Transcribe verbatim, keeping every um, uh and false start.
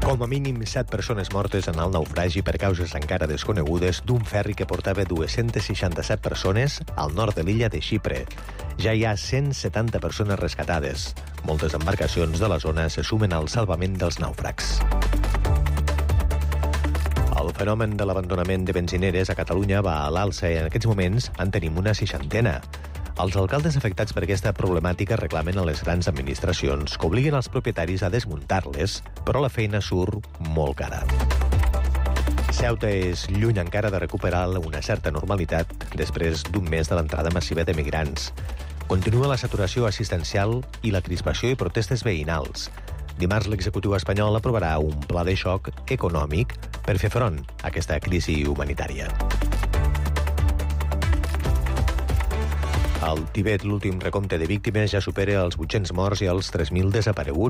Com a mínim set persones mortes en el naufragi per causes encara desconegudes d'un ferri que portava dues-centes seixanta-set persones al nord de l'illa de Xipre. Ja hi ha cent setanta persones rescatades. Moltes embarcacions de la zona se sumen al salvament dels nàufrags. El fenomen de l'abandonament de benzineres a Catalunya va a l'alça i en aquests moments en tenim una seixantena. Els alcaldes afectats per aquesta problemàtica reclamen a les grans administracions que obliguen els propietaris a desmuntar-les, però la feina surt molt cara. Ceuta és lluny encara de recuperar una certa normalitat després d'un mes de l'entrada massiva de migrants. Continua la saturació assistencial i la crispació i protestes veïnals. Dimarts l'executiu espanyol aprovarà un pla de xoc econòmic per fer front a aquesta crisi humanitària. Al Tibet, l'últim recompte de víctimes ja supera els vuit-cents morts i els tres mil desapareguts.